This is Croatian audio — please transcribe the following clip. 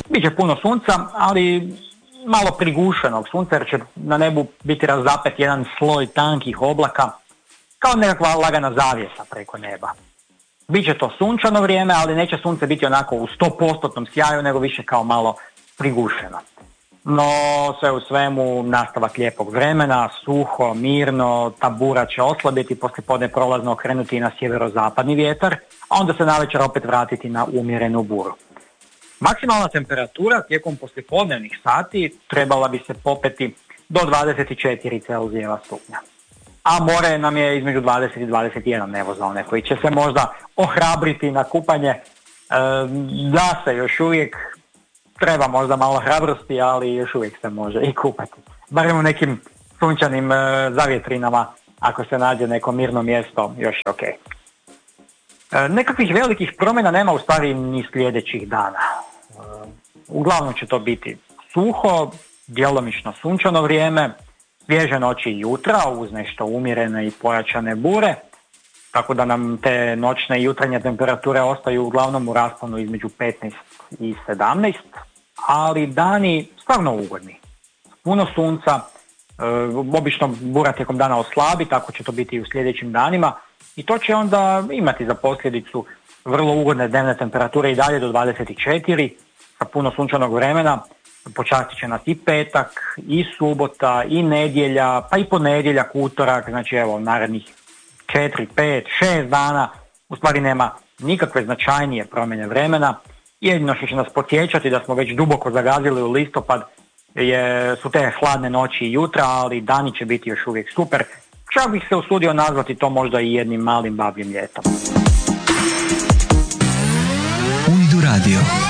Biće puno sunca, ali malo prigušenog sunca jer će na nebu biti razapet jedan sloj tankih oblaka, kao nekakva lagana zavjesa preko neba. Biće to sunčano vrijeme, ali neće sunce biti onako u 100% sjaju, nego više kao malo prigušeno. No, sve u svemu, nastavak lijepog vremena, suho, mirno, ta bura će oslabiti, poslijepodne prolazno okrenuti na sjeverozapadni vjetar, a onda se navečer opet vratiti na umjerenu buru. Maksimalna temperatura tijekom poslijepodnevnih sati trebala bi se popeti do 24 Celzijeva stupnja. A more nam je između 20 i 21 nevo za one koji će se možda ohrabriti na kupanje. Da se još uvijek treba možda malo hrabrosti, ali još uvijek se može i kupati. Barem u nekim sunčanim zavjetrinama, ako se nađe neko mirno mjesto, još je ok. Nekakvih velikih promjena nema u stvari ni sljedećih dana. Uglavnom će to biti suho, djelomično sunčano vrijeme, svježe noći i jutra uz nešto umjerene i pojačane bure, tako da nam te noćne i jutarnje temperature ostaju uglavnom u rasponu između 15 i 17, ali dani stvarno ugodni. Puno sunca, obično bura tijekom dana oslabi, tako će to biti i u sljedećim danima i to će onda imati za posljedicu vrlo ugodne dnevne temperature i dalje do 24 sa puno sunčanog vremena. Počastit će nas i petak, i subota, i nedjelja, pa i ponedjeljak, utorak, znači evo narednih 4, 5, 6 dana u stvari nema nikakve značajnije promjene vremena. Jedino što će nas podsjećati da smo već duboko zagazili u listopad su te hladne noći i jutra, ali dani će biti još uvijek super. Čak bih se usudio nazvati to možda i jednim malim babljim ljetom. Unidu radio.